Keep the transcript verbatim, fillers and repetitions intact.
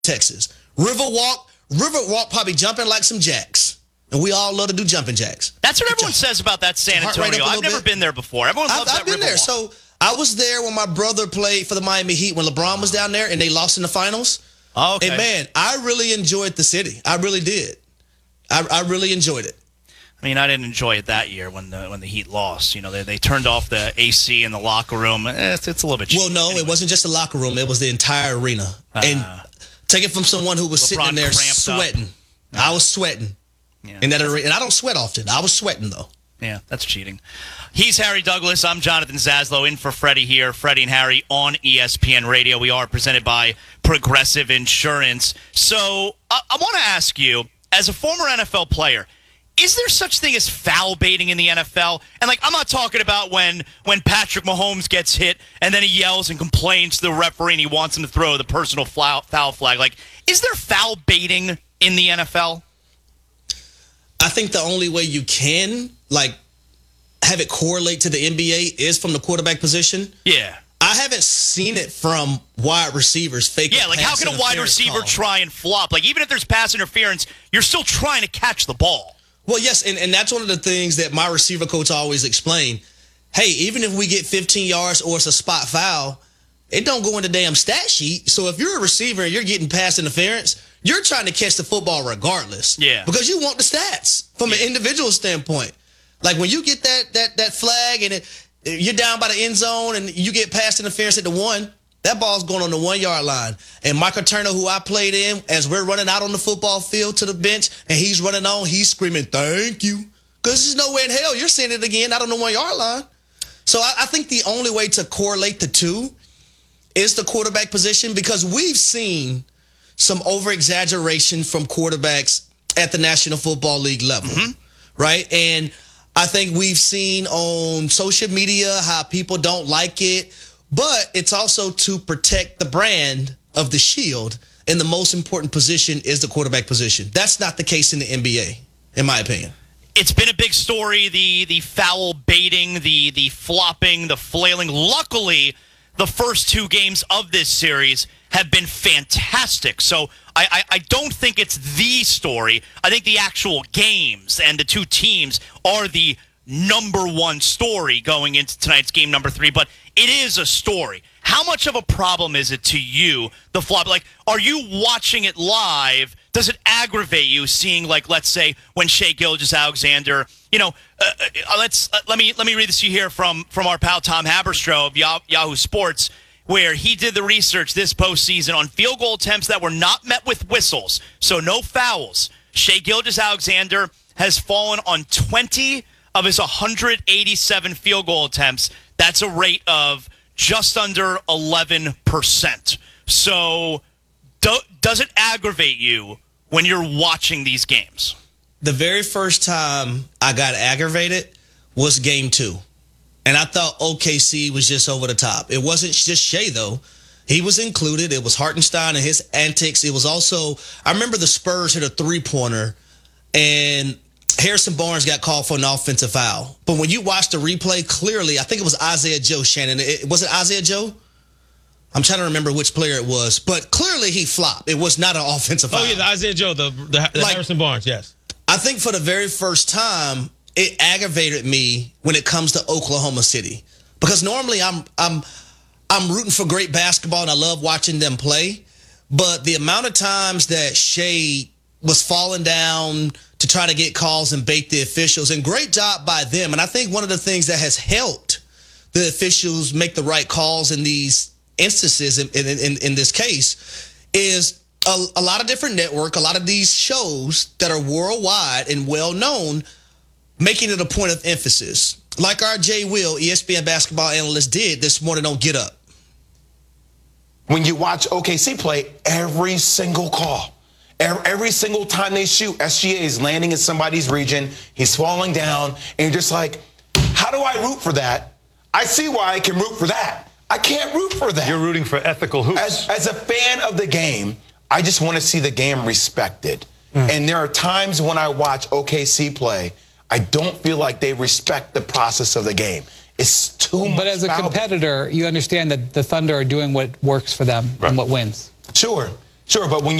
Texas. Riverwalk, Riverwalk probably jumping like some jacks. And we all love to do jumping jacks. That's what everyone says about that San Antonio. I've never been there before. Everyone loves that Riverwalk. I've been there. So I was there when my brother played for the Miami Heat when LeBron was down there and they lost in the finals. Oh, okay. And man, I really enjoyed the city. I really did. I, I really enjoyed it. I mean, I didn't enjoy it that year when the when the Heat lost. You know, they they turned off the A C in the locker room. Eh, it's, it's a little bit cheap. Well, no, anyway. It wasn't just the locker room. It was the entire arena. Uh, and take it from someone who was LeBron sitting in there sweating. I was sweating yeah. in that arena. And I don't sweat often. I was sweating, though. Yeah, that's cheating. He's Harry Douglas. I'm Jonathan Zaslow, in for Freddie here. Freddie and Harry on E S P N Radio. We are presented by Progressive Insurance. So I, I want to ask you, as a former N F L player, is there such thing as foul baiting in the N F L? And, like, I'm not talking about when, when Patrick Mahomes gets hit and then he yells and complains to the referee and he wants him to throw the personal foul, foul flag. Like, is there foul baiting in the N F L? I think the only way you can, like, have it correlate to the N B A is from the quarterback position. Yeah. I haven't seen it from wide receivers fake. Yeah, like how can a wide receiver call. try and flop? Like even if there's pass interference, you're still trying to catch the ball. Well, yes, and, and that's one of the things that my receiver coach always explained. Hey, even if we get fifteen yards or it's a spot foul, it don't go in the damn stat sheet. So if you're a receiver and you're getting pass interference, you're trying to catch the football regardless. Yeah. Because you want the stats from yeah. an individual standpoint. Like when you get that that that flag and it, you're down by the end zone and you get pass interference at the one, that ball's going on the one-yard line. And Michael Turner, who I played in, as we're running out on the football field to the bench and he's running on, he's screaming, thank you. Because there's no way in hell you're seeing it again out on the one-yard line. So I, I think the only way to correlate the two is the quarterback position because we've seen some over-exaggeration from quarterbacks at the National Football League level, mm-hmm. right? And I think we've seen on social media how people don't like it, but it's also to protect the brand of the Shield, and the most important position is the quarterback position. That's not the case in the N B A, in my opinion. It's been a big story, the the foul baiting, the the flopping, the flailing. Luckily, the first two games of this series have been fantastic. So I, I, I don't think it's the story. I think the actual games and the two teams are the number one story going into tonight's game number three. But it is a story. How much of a problem is it to you, the flop? Like, are you watching it live? Does it aggravate you seeing, like, let's say when Shai Gilgeous-Alexander, you know, uh, uh, let's uh, let me let me read this to you here from from our pal Tom Haberstroh of Yahoo Sports, where he did the research this postseason on field goal attempts that were not met with whistles, so no fouls. Shai Gilgeous-Alexander has fallen on twenty of his one hundred eighty-seven field goal attempts. That's a rate of just under eleven percent. So do, does it aggravate you when you're watching these games? The very first time I got aggravated was game two. And I thought O K C was just over the top. It wasn't just Shai, though. He was included. It was Hartenstein and his antics. It was also, I remember the Spurs hit a three-pointer, and Harrison Barnes got called for an offensive foul. But when you watch the replay, clearly, I think it was Isaiah Joe, Shannon. It, was it Isaiah Joe? I'm trying to remember which player it was. But clearly he flopped. It was not an offensive foul. Oh, yeah, the Isaiah Joe, the, the, the like, Harrison Barnes, yes. I think for the very first time, it aggravated me when it comes to Oklahoma City, because normally I'm I'm I'm rooting for great basketball and I love watching them play, but the amount of times that Shai was falling down to try to get calls and bait the officials, and great job by them. And I think one of the things that has helped the officials make the right calls in these instances, in in, in, in this case, is a, a lot of different network, a lot of these shows that are worldwide and well known, making it a point of emphasis. Like our Jay Will, E S P N basketball analyst, did this morning on Get Up. When you watch O K C play, every single call, every, every single time they shoot, S G A is landing in somebody's region, he's falling down, and you're just like, how do I root for that? I see why I can root for that. I can't root for that. You're rooting for ethical hoops. As, as a fan of the game, I just want to see the game respected. Mm. And there are times when I watch O K C play, I don't feel like they respect the process of the game. It's too much. But as a foul. competitor, you understand that the Thunder are doing what works for them right. and what wins. Sure. Sure, but when